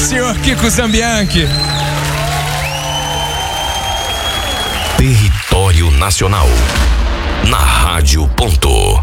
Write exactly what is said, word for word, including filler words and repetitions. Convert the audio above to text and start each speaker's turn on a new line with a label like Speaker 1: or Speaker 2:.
Speaker 1: senhor Kiko Zambianchi.
Speaker 2: Território Nacional, na Rádio Ponto.